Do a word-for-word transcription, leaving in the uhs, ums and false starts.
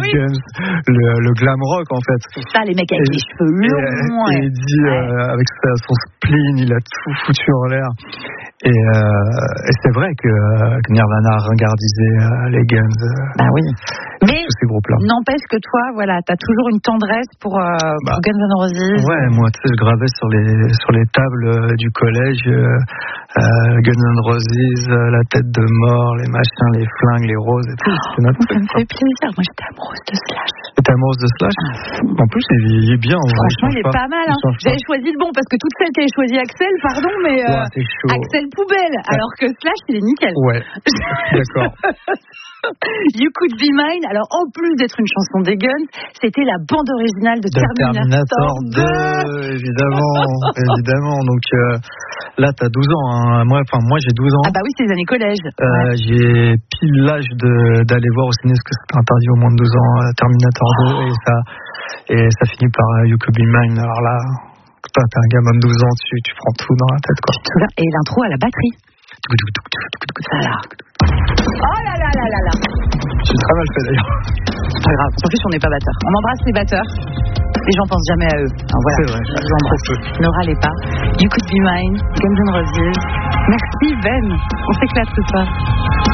Guns, le, le glam rock en fait. C'est ça, les mecs avec et, les cheveux longs. Et, et il dit ouais. euh, avec sa, son spleen, il a tout foutu en l'air. Et, euh, et c'est vrai que, que Nirvana a ringardisé euh, les Guns. Euh, bah oui. Mais tous ces groupes-là. N'empêche que toi, voilà, t'as toujours une tendresse pour, euh, bah, pour Guns N' Roses. Ouais, moi, tu sais, je gravais sur les sur les tables euh, du collège euh, euh, Guns N' Roses, euh, la tête de mort, les machins, les flingues, les roses et tout. Oh, notre ça me fait plaisir. Moi, j'étais amoureuse de Slash. T'étais amoureuse de Slash. En plus, il est bien. Franchement, il est pas, pas mal. Hein. J'avais choisi le bon parce que toutes celles qui avaient choisi Axel, pardon, mais euh, ouais, Axel poubelle. Alors que Slash, il est nickel. Ouais. D'accord. You Could Be Mine. Alors, en plus d'être une chanson des Guns, c'était la bande originale de, de Terminator, Terminator deux, évidemment, évidemment. Donc euh, là, t'as douze ans. Hein. Moi, enfin, moi, j'ai douze ans. Ah bah oui, c'est les années collège. Euh, ouais. J'ai pile l'âge de, d'aller voir au ciné parce que c'était interdit au moins de douze ans Terminator oh. deux et ça, et ça finit par uh, You Could Be Mine. Alors là, toi, t'es un gamin de douze ans, tu, tu prends tout dans la tête, quoi. Et l'intro à la batterie. Voilà. Oh là là là là là. J'ai très mal fait d'ailleurs. C'est pas grave. En plus, on n'est pas batteurs. On embrasse les batteurs. Les gens pensent jamais à eux. Alors, voilà. C'est vrai. Je vous embrasse. Ne râlez pas. You Could Be Mine, Guns N' Roses. Merci Ben. On s'éclate ce soir.